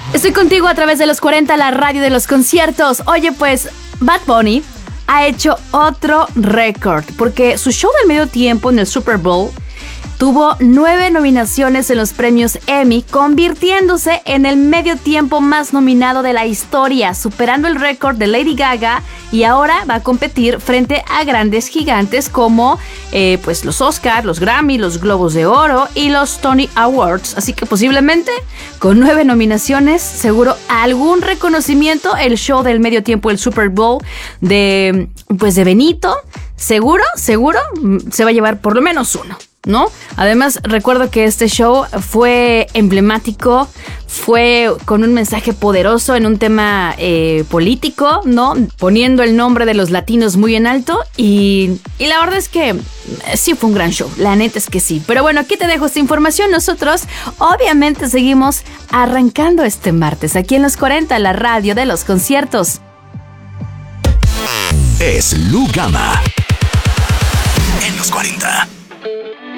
Estoy contigo a través de los 40, la radio de los conciertos. Oye, pues, Bad Bunny ha hecho otro récord, porque su show del medio tiempo en el Super Bowl tuvo 9 nominaciones en los premios Emmy, convirtiéndose en el medio tiempo más nominado de la historia, superando el récord de Lady Gaga, y ahora va a competir frente a grandes gigantes como pues los Oscar, los Grammy, los Globos de Oro y los Tony Awards. Así que posiblemente con 9 nominaciones, seguro algún reconocimiento, el show del medio tiempo, el Super Bowl de Benito, seguro se va a llevar por lo menos uno, ¿no? Además, recuerdo que este show fue emblemático, fue con un mensaje poderoso en un tema político, ¿no? Poniendo el nombre de los latinos muy en alto, y la verdad es que sí fue un gran show, la neta es que sí. Pero bueno, aquí te dejo esta información. Nosotros obviamente seguimos arrancando este martes aquí en Los 40, la radio de los conciertos. Es Lu Gama en Los 40.